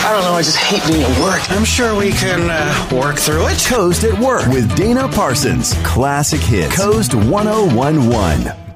I don't know, I just hate being at work. I'm sure we can work through it. Coast at Work with Dana Parsons. Classic Hits. Coast 1011.